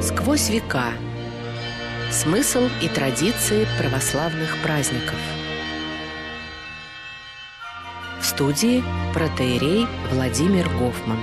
Сквозь века. Смысл и традиции православных праздников. В студии протоиерей Владимир Гофман.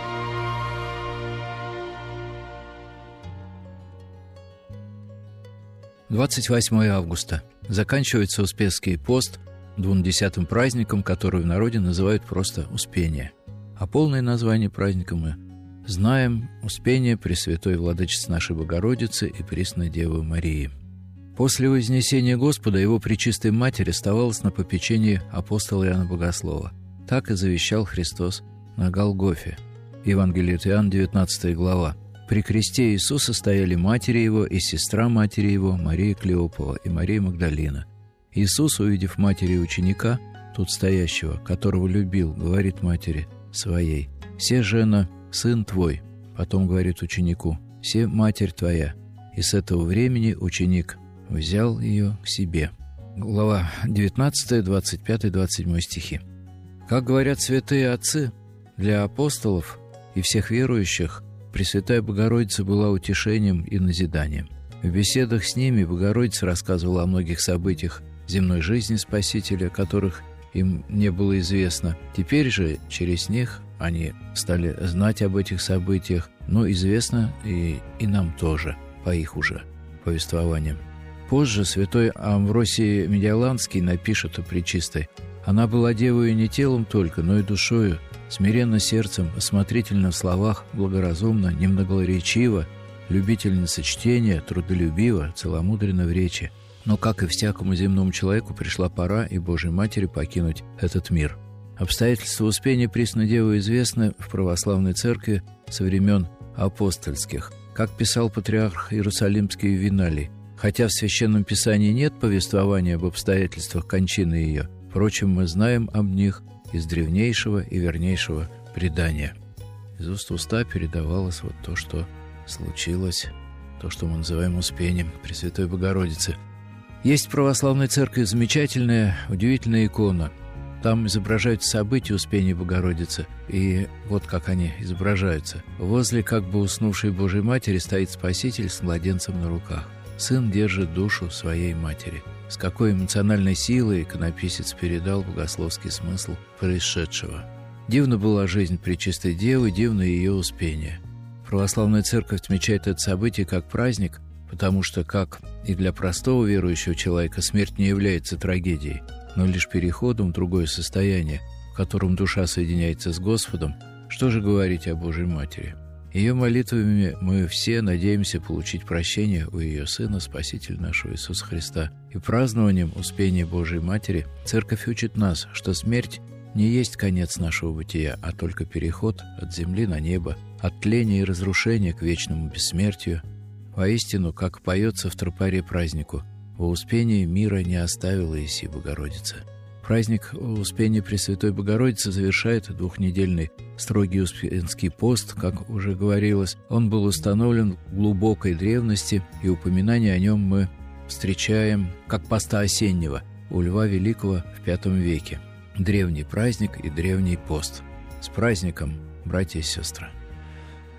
— 28 августа. Заканчивается Успенский пост 20-м праздником, который в народе называют просто Успение. А полное название праздника мы знаем: Успение Пресвятой Владычицы нашей Богородицы и Пресной Девы Марии. После вознесения Господа Его Пречистой Матери оставалась на попечении апостола Иоанна Богослова. Так и завещал Христос на Голгофе. Евангелие от Иоанна, 19 глава. При кресте Иисуса стояли матери Его и сестра матери Его, Мария Клеопова и Мария Магдалина. Иисус, увидев матери ученика, тут стоящего, которого любил, говорит матери своей: «Се, жена, сын твой». Потом говорит ученику: «Се, матерь твоя». И с этого времени ученик взял ее к себе. Глава 19, 25, 27 стихи. Как говорят святые отцы, для апостолов и всех верующих Пресвятая Богородица была утешением и назиданием. В беседах с ними Богородица рассказывала о многих событиях земной жизни Спасителя, которых им не было известно. Теперь же через них они стали знать об этих событиях, но известно и нам тоже, по их уже повествованиям. Позже святой Амвросий Медиаланский напишет о Пречистой: «Она была девою не телом только, но и душою, смиренно сердцем, осмотрительно в словах, благоразумно, немноголоречиво, любительница чтения, трудолюбива, целомудренна в речи. Но, как и всякому земному человеку, пришла пора и Божьей Матери покинуть этот мир». Обстоятельства Успения Пресной Девы известны в православной церкви со времен апостольских. Как писал патриарх Иерусалимский Виналий: «Хотя в Священном Писании нет повествования об обстоятельствах кончины ее, впрочем, мы знаем об них из древнейшего и вернейшего предания». Из уст в уста передавалось вот то, что случилось, то, что мы называем Успением Пресвятой Богородицы. Есть в православной церкви замечательная, удивительная икона. Там изображаются события Успения Богородицы, и вот как они изображаются. Возле как бы уснувшей Божьей Матери стоит Спаситель с младенцем на руках. Сын держит душу своей матери. С какой эмоциональной силой иконописец передал богословский смысл происшедшего. Дивна была жизнь Пречистой Девы, дивно ее Успение. Православная церковь отмечает это событие как праздник, потому что, как и для простого верующего человека, смерть не является трагедией, но лишь переходом в другое состояние, в котором душа соединяется с Господом. Что же говорить о Божьей Матери? Ее молитвами мы все надеемся получить прощение у ее Сына, Спасителя нашего Иисуса Христа. И празднованием Успения Божией Матери Церковь учит нас, что смерть не есть конец нашего бытия, а только переход от земли на небо, от тления и разрушения к вечному бессмертию. Воистину, как поется в тропаре празднику: «Во Успении мира не оставила Иси Богородица». Праздник Успения Пресвятой Богородицы завершает двухнедельный строгий Успенский пост, как уже говорилось. Он был установлен в глубокой древности, и упоминание о нем мы встречаем как поста осеннего у Льва Великого в V веке. Древний праздник и древний пост. С праздником, братья и сестры!